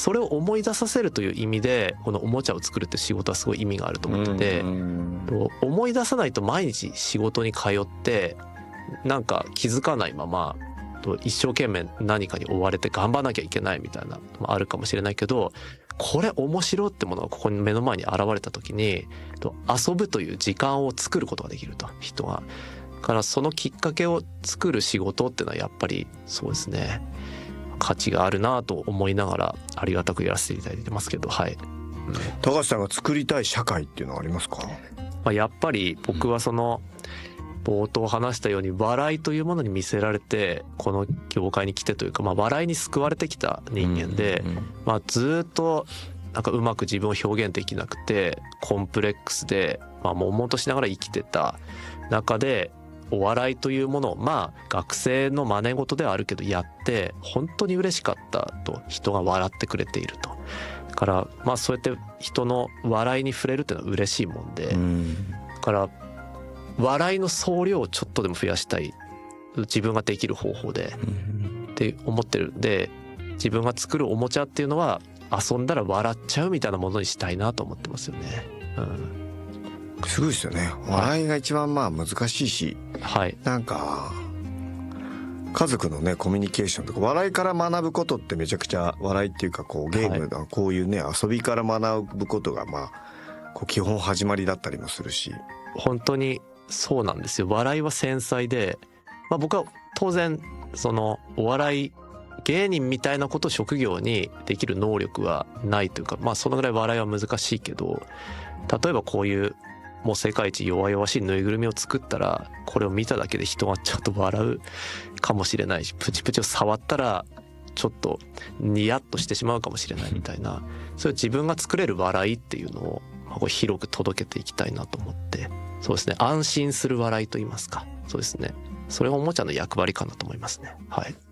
それを思い出させるという意味でこのおもちゃを作るって仕事はすごい意味があると思ってて、思い出さないと毎日仕事に通ってなんか気づかないまま一生懸命何かに追われて頑張らなきゃいけないみたいなのもあるかもしれないけど、これ面白ってものがここに目の前に現れた時に遊ぶという時間を作ることができると、人がからそのきっかけを作る仕事っていうのはやっぱりそうですね、価値があるなと思いながらありがたくやらせていただいてますけど、はい。 高橋さんが作りたい社会っていうのはありますか？ やっぱり僕はその冒頭話したように笑いというものに見せられてこの業界に来てというか、笑いに救われてきた人間で、ずっとなんかうまく自分を表現できなくてコンプレックスで悶々としながら生きてた中で、お笑いというものを学生の真似事ではあるけどやって本当に嬉しかったと、人が笑ってくれていると。だからそうやって人の笑いに触れるっていうのは嬉しいもんで、だから笑いの総量をちょっとでも増やしたい、自分ができる方法でって思ってるんで、自分が作るおもちゃっていうのは遊んだら笑っちゃうみたいなものにしたいなと思ってますよね。 すごいですよね。笑いが一番難しいし、 はい、 なんか家族のねコミュニケーションとか笑いから学ぶことってめちゃくちゃ、笑いっていうかゲームのこういうね遊びから学ぶことが基本始まりだったりもするし、 本当にそうなんですよ。笑いは繊細で、僕は当然そのお笑い芸人みたいなことを職業にできる能力はないというか、そのぐらい笑いは難しいけど、例えばこういうもう世界一弱々しいぬいぐるみを作ったらこれを見ただけで人がちょっと笑うかもしれないし、プチプチを触ったらちょっとニヤッとしてしまうかもしれないみたいな、そういう自分が作れる笑いっていうのを広く届けていきたいなと思って、そうですね、安心する笑いと言いますか、そうですね、それがおもちゃの役割かなと思いますね。はい。